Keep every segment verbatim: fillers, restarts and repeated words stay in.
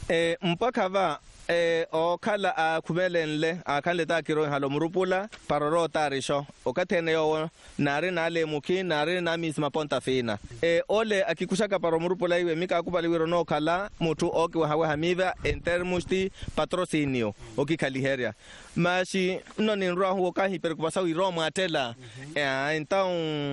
eh mpaka va eh o kala a kumelenle a kan le ta kiro halo murupula paroro tarisho o katene yo nare na le muki nare na misma ponta fina eh ole akikushaka paro murupula iwe mika akubali wiro no kala mutu oki wa hawa hamiva en termusti patrocinio oki kaliheria mashi no ni roa ho ka hiper kupasa wiro matela eh então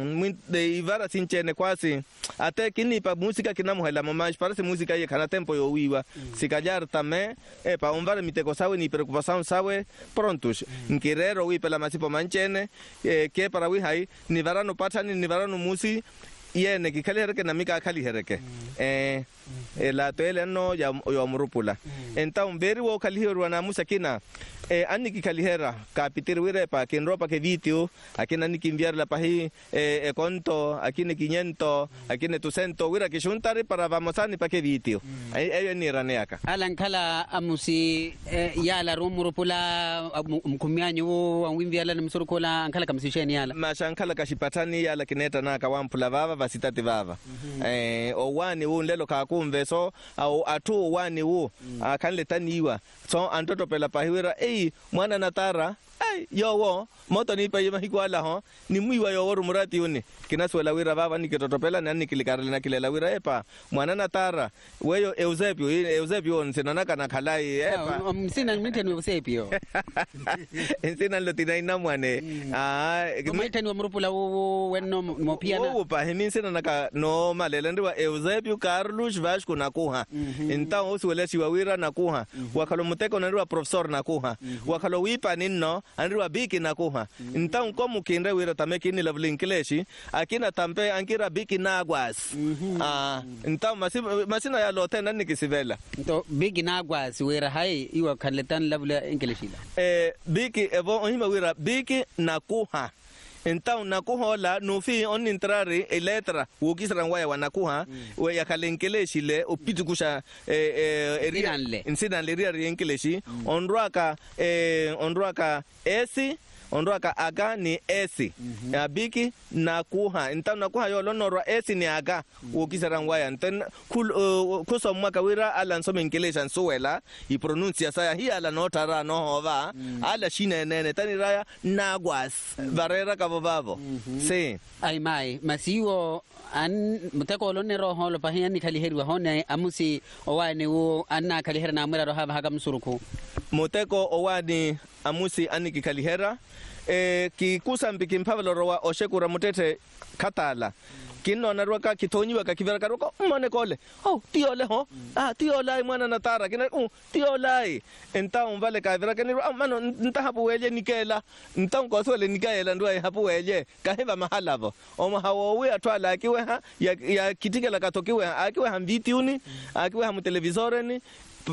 de ivara sinchene quasi até kini pa música que não hela mas parece música aí kana tempo yo wiwa sikajar também é pa um vara miteko sabe ni preocupação sabe prontos nkirero wi pela masipo manchene que para wi hai ni vara no patani ni vara no musi yene ki kali hereke na mika kali hereke eh la tele no ya yo murupula então beri wo kali hero na musa kina eh anni ki kali hera kapitir wire pa kin ropa ke video akina ni kimbiar la pahi eh conto akine quinientos akine doscientos wira ke juntare para vamosani pa ke video ay ni raneaka alan kala amusi ya la murupula mkumyanyu angwimbi ala msurukola ankala kamsisheni yala mashankala kashipatani yala kineta na kawampula vava vasitati vava eh o wani u lelo ka kumve so au atu wani u akanletaniwa so antoto pela pahiwira ei mwana natara ai yowo moto ni pa yema hikwala ho ni mwiwa yo woru murati uni kinaswela wira baba ni kitotopela nani kilikarale na kilela wira epa mwana natara weyo Eusebio Eusebio nsina kana khalai epa msina miteni Eusebio nsina lotina ina mwane ah miteni wa murupula wenno mopiana wo pa heminsina naka no malela ndiwa Eusebio Carlos Vasco nakuha então oswele siwa wira nakuha wakalo muteko ndiwa professor nakuha wakalo wipa ninno andriwa biki nakuha então como kinda wira tameki ni level English akina tampe ankira biki nagwas ah então masina ya lote nani kisivela to biki nagwas wira hai iwa kaletan level English la eh biki evo ohima wira biki nakuha então nakuhola no fi on entrare e letra wukisra ngwaya wanakuha we yakalenkelesi le opitukusha eh eh insidanle ria renkelesi onrwaka eh onrwaka esi onrwaka aga ni esi abiki nakuha então nakuha yo lonorwa esi ni aga wukisra ngwaya enten kul kuso mwaka wira ala nsome nkelesha nsuwela i pronuncia saya hi ala notara no hova ala shine nene tani raya nagwas barera bavo sí ay mai masiwo an muteko lo ne roho lo pahiya ni kali herwa hone amusi owani wo anna kali herna amira ro haba hagam suruku muteko owani amusi aniki kali hera eh ki kusambiki mpavalo rowa oshekura mutete katala kinno na roka kitonyiwa ka kivera karoko mone kole oh tiole ho ah tiolai mwana natara kina uh tiolai então vale ka vera kini ah mano nta hapo wele nikela então ko sole nikela ndwa hapo wele ka heva mahalavo o mahawo we atwala kiwe ha ya, ya kitikela katokiwe akiwe hamviti uni akiwe ham televisore ni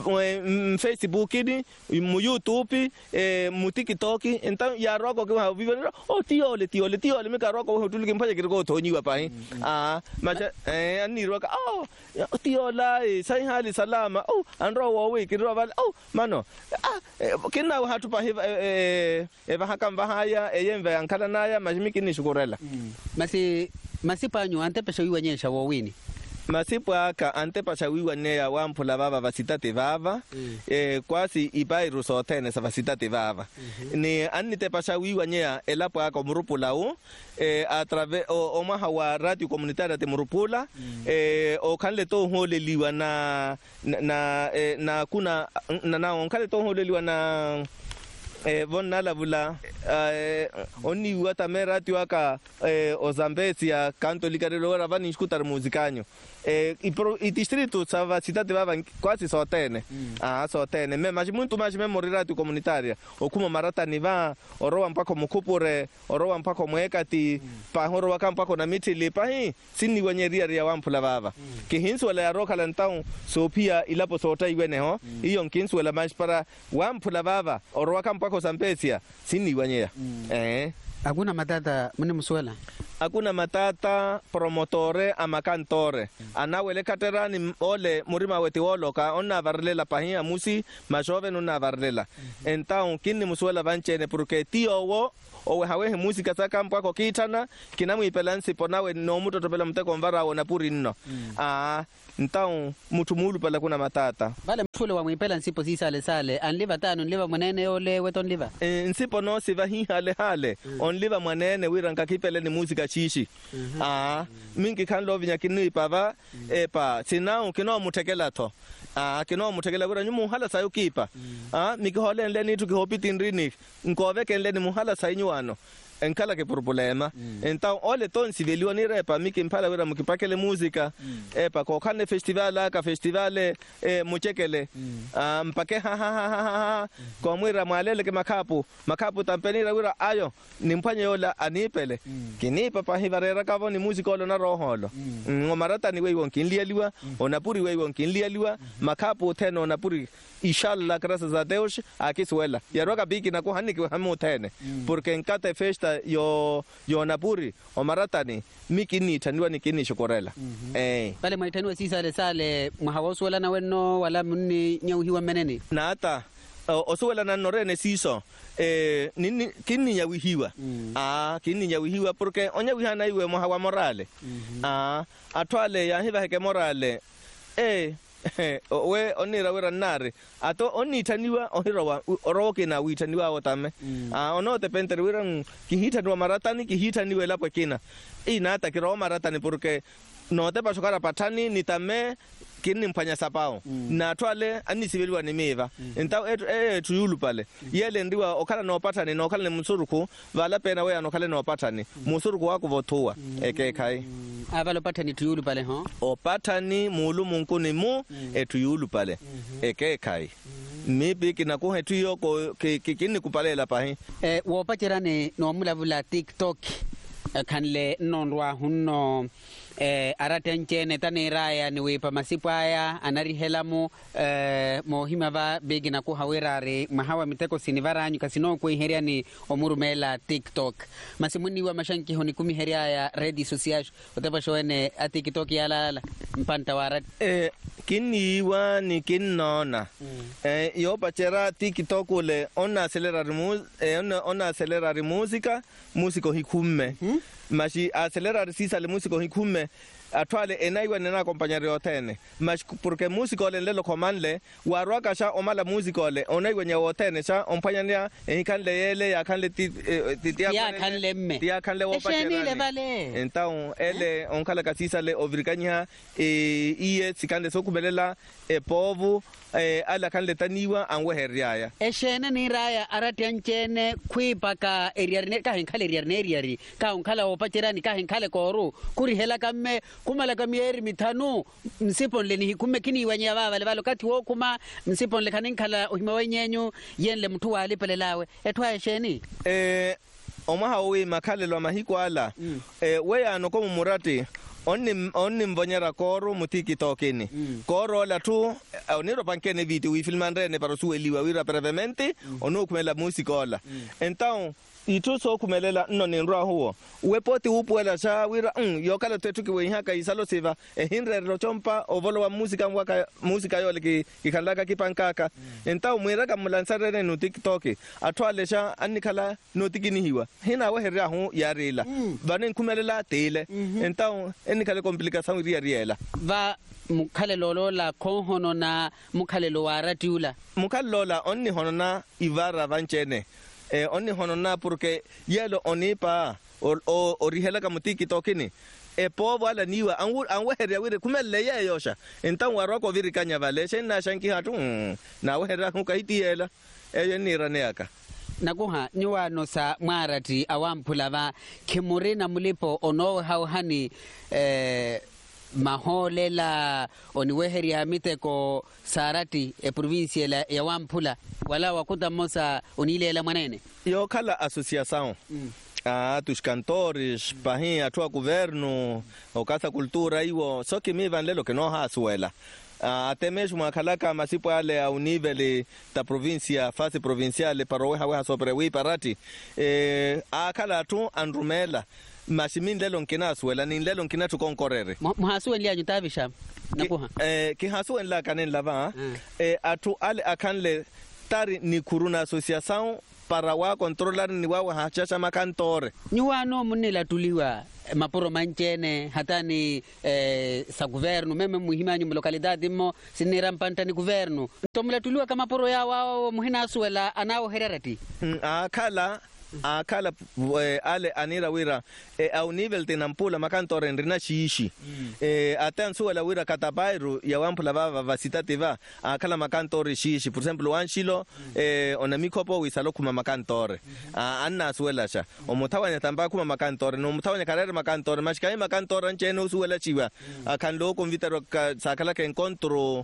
Facebook ni mu YouTube eh mu TikTok então ya roko kwa vivo oh tiole tiole tiole mika roko hutulike mpaje kiriko tonyiwa pai ah macha eh ani roka oh tiola sai hali salama oh andro wo we kiriro val oh mano ah kina hatu pa eh eh bahakamba haya eyemve ankala naya majimiki ni shukurela masi masipanyo ante pesho yiwanyesha wo wini masipo aka ante pashawiwa neya wampula baba vasitati baba mm. eh kwasi ibairu sotene sa vasitati baba mm -hmm. ni anite pashawiwa neya elapo aka murupula u eh a través o, o mahawa radio comunitaria de murupula mm. eh o kanle to hole liwa na na eh, na kuna na na on kanle to hole liwa na eh vonna la vula eh oni wata merati waka eh ozambesi ya canto likarelo ravani escutar musicanyo eh i distrito sava cidade baba quase só tene mm. ah só tene me mas muito mais memorirato comunitária o como marata niva oroa mpako mukupure oroa mpako mwekati mm. pa horo wakampa na mitili pa hi sini wanyeria ria wampula baba mm. kihinso la roka lantau so pia ilapo sota iwene ho mm. iyo nkinso la mais para wampula baba oroa kampa ko sampesia sini wanyera mm. eh Hakuna matata mune musuela. Hakuna matata promotore ama kantore. Anawele katerani ole murima weti woloka onna varlela pahia musi majove nuna varlela. Então kini musuela vanchene porque tio wo owe hawehe musika saka mpwako kitana kinamu ipelansi ponawe no muto topela mteko mvara wona puri nno. Ah então mutu mulu pala kuna matata. Vale mfule wa mwipela nsipo si sale sale anliva tano nliva mwanene ole weton liva. E, nsipo no siva hi hale hale mm. onliva mwanene wiranga kipele ni musika chishi. Mm -hmm. Ah mingi kan lovinya kinu ipava mm. epa sinao kino mutekela to. Ah kino mutekela kura nyumu hala sayo kipa. Mm. Ah miki hole nle ni tukihopiti nrini nkove kenle ni muhala sayo nyuano. Enkala ke problema. Mm. Então ole ton civilion ni repa miki mpala wira mukipakele muzika. Mm. Epa ko kane festival ka festivale e muchekele. Mm. Uh, mpake ha ha ha ha mm. ko mwira mwalele ke makapu makapu tampenira wira ayo nimpanye yola anipele. Mm. Kinipa pa hivarera kavo ni muzika olo na roholo. Mm. Ngomarata ni wewe kinlialiwa mm. onapuri wewe kinlialiwa mm. makapu teno onapuri inshallah graças a Deus akiswela yaroka biki na kuhani kwa hamu tene mm. porque nkata festa yo yo napuri o maratani miki ni tanwa ni kini shokorela mm -hmm. eh pale mwaitani si sale sale mhawoswela na wenno wala munni nyauhiwa menene na hata uh, oswela na norene siso eh nini kini nyawihiwa mm. ah kini nyawihiwa porque onya wihana iwe mhawa morale mm -hmm. ah atwale ya hiva heke morale eh we onira wera nare ato onitaniwa ohirawa oroke na witaniwa otame mm. ah ono te pentere wera kihitaniwa maratani kihitaniwa la pekina ina hata kiro maratani porque no te pasokara patani nitame kini mpanya sapao mm. na twale anisibeliwa ni meva mm. entao etu eh tuyulu pale mm. yele ndiwa okala no patani no okala ni musuruku vala pena we anokala no patani mm. musuruku wako votua mm. eke kai mm. avalo patani tuyulu pale ho o patani mulu munkuni mu mm. etuyulu pale mm -hmm. eke kai mm. mipi kina ko hetuyo ko kini kupalela pahi eh wo pacherane no mulavula TikTok kanle nonwa hunno eh aratenchene taniraya ni wepa masipaya anarihelamu eh mohima va begina ku hawerare mahawa miteko sinivaranyu kasino ku heria ni omurumela TikTok masimuni wa mashanki honi kumi heria ya Red Association otaba shone a TikTok yala mpanta warat eh kini wa ni kinona mm. eh yo pachera TikTok le ona accelerare mu eh ona ona accelerare musica musico hikumme mm. mashi accelerare sisa le musico hikumme atwale enaiwa nena acompañare otene mas porque músico le lo comanle waroka sha omala músico le onaiwa nya otene sha ompanyania en kan le yele ya kan le titia ya kan le me ya kan le opachera então ele onkala kasisa le ovrikanya e ie sikande sokubelela e povu e ala kan le taniwa anwe heriaya eshene ni raya aratianchene kwipaka eriarne ka henkale eriarne eriari ka onkala opachera ni ka henkale koru kuri hela kamme kumala kamieri mitanu msipon le ni kume kini wanya baba le balo kati wo kuma msipon le kaninkala ohima wenyenyu yenle mtu wali pele lawe etwa esheni eh omaha we makale lo mahiko ala mm. eh we anoko murati onni onni mbonyera koro mutiki tokeni mm. koro la tu oniro pankene video wi filmandrene para sueliwa wira brevemente mm. ono kumela musikola mm. então itu so kumelela no ni nrwa huo wepoti upuela cha wira mm, yokala tetuki we haka isalo seva e hinre ro chompa ovolo wa musika mwaka musika yole ki ikandaka kipankaka mm. entao mwira ka mulansarene no TikTok atwale cha anikala no tikini hiwa hina we herya hu yarela mm. bane kumelela tele mm -hmm. entao enikale complication ri riela va mukhale lolo la khohono na mukhale lo waratiula mukhale lola onni honona ivara vanchene eh onni honona porque yelo onipa o o orihela ka mutiki tokini e povo ala niwa angu anweheria wire kumelle ye yosha entan waroko virikanya vale shenna shanki hatu mm, na wehera ku kaitiela eyo nira neaka nakuha nywa no sa mwarati awamphula va khemorena mulipo ono hauhani eh maholela oniweheria miteko sarati e province la ya wamphula wala wakuta mosa onilela mwanene yo kala associação mm. ah tus cantores mm. pahin atua governo o casa cultura iwo so que me van lelo que no ha suela uh, atemeshu makalaka masipo ale au nivele ta provincia fase provinciale parowe hawe hasopre wi parati eh akala tu andrumela masimin lelo nkina suela ni lelo nkina tu konkorere muhasu elia nyutavisha nakuha eh ki hasu en la kanen lava eh atu ale akanle tari ni kuruna association para wa controlar ni wa hachasha makantore nyuano munela tuliwa maporo manchene hata ni eh, sa governo meme muhimanyu mlokalidade mo sinira mpanta ni governo tomula tuliwa kama poro ya wao muhina suela anao hererati mm, akala akala e, ale anira wira e, au nivel tenampula makantore ndrina shiishi mm. e, atansu ala wira katabairu ya wampula baba vasitativa akala makantore shiishi por ejemplo wanshilo mm. e, onamikopo wisalo kuma makantore mm -hmm. anna suela sha mm. omutawanya tamba kuma makantore no mutawanya karere makantore mashkai makantore ncheno suela chiwa mm. akan lo convitaro sakala ke encontro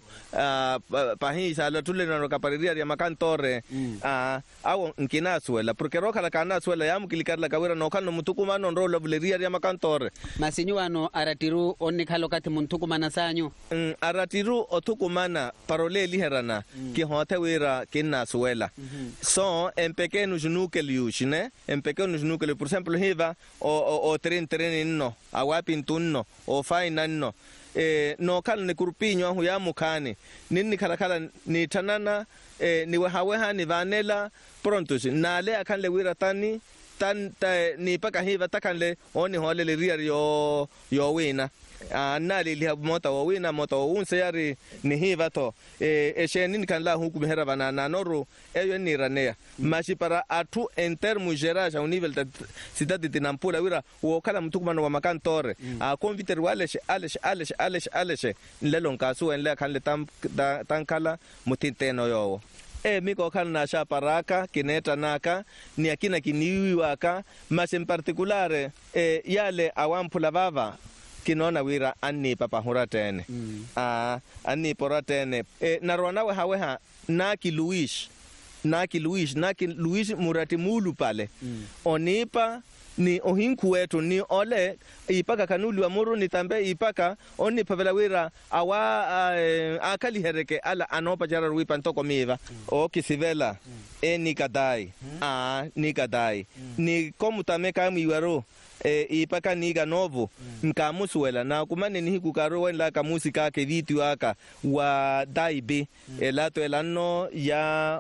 pahi sala tule no kapariria ya makantore mm. a au nkina suela porque roka kana suela yamu kilikarla kawira no kanu mutukuma no rolo buleria ya makantore masinyu ano aratiru onni khalo kati muntukuma na sanyu mm, aratiru otukumana parole liherana mm. ki hote wira kinna suela mm -hmm. so en pequeno junuke liushine en pequeno junuke por ejemplo hiva o o, o tren tren no awapi tunno o faina no eh no kal ne kurpinyo hu ya mukane ninni kala kala ni tanana eh ni wahaweha ni vanela pronto nale akan le wira tani tan ta, ni paka hiva takanle oni hole le ria yo yo wina anali li mota wo wina mota wo unse yari ni hiva to e e shenin kan la huku behera bana na noru eyo ni ranea mm. mashi para atu en termo gerage au nivel de cidade de Nampula wira wo kala mtukuma no makantore mm. a conviter wale alesh alesh alesh alesh lelon kasu en le kan le tam tankala mutinteno yo e miko kan na sha paraka kineta naka ni akina kiniwi waka mas en particular e yale awampula baba kinona wira anni papa huratene mm. a anni poratene e narwana we hawe ha naki Luis naki Luis naki Luis murati mulu pale mm. onipa ni ohinku wetu ni ole ipaka kanuli wa muru ni tambe ipaka oni pavela wira awa uh, akali hereke ala anopa jara ruipa ntoko miva mm. o kisivela mm. e nikadai mm. a nikadai mm. ni komu tameka miwaro e ipaka niga novo mm. nkamusuela na kumane ni hikukaro wenda kamusika ke vitu aka wa daibe mm. elato elano ya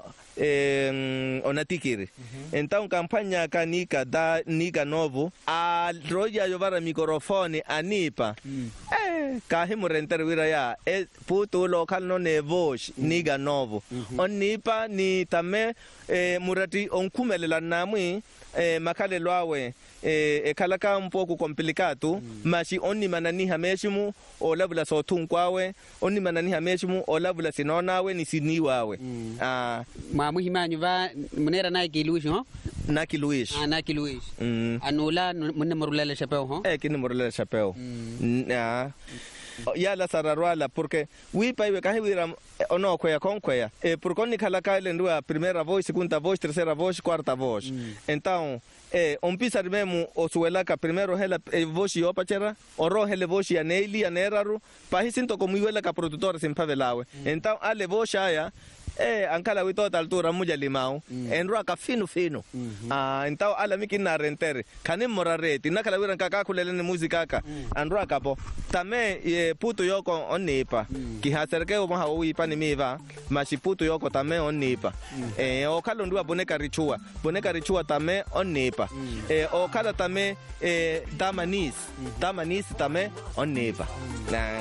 eh onatikiri mm -hmm. Então campanya kanika da niga novo a roja yovara microfone anipa mm. eh kahimu renter wira ya e puto local no nevosh mm. niga novo mm -hmm. onipa ni tame eh, murati onkumelela namwi eh, makale lwawe eh, e kalaka mpoku complicado mm. mashi onni manani hameshimu o labula sotun kwawe onni manani hameshimu o labula sinonawe ni siniwawe mm. ah ma muhimanyu va munera na kiluish ho na kiluish ah na kiluish mm. anula munne morulele chapeo ho eh kini morulele chapeo mm. ah ya la sararwala porque wi paiwe kahiwira ono kwea konkwea e por koni kala kale ndua primera voz segunda voz terceira voz quarta voz mm. Então eh on pisar mesmo o suelaka primero hela e voz yo pachera oro hele voz ya neili aneraru pahi sinto como iwela ka produtor sin pavelawe mm. Então ale voz aya eh ankala wi total altura muja limao mm. enro ka fino fino mm -hmm. ah então ala mikina rentere kanim morareti nakala wira kaka kulele ni muzika ka mm. andro ka po tame e puto yoko onipa mm. ki haserke o maha wi pani miva mashi puto yoko tame onipa mm. eh o kalo ndua boneka richua boneka richua tame onipa mm. eh o kala tame eh damanis mm -hmm. damanis tame onipa mm. na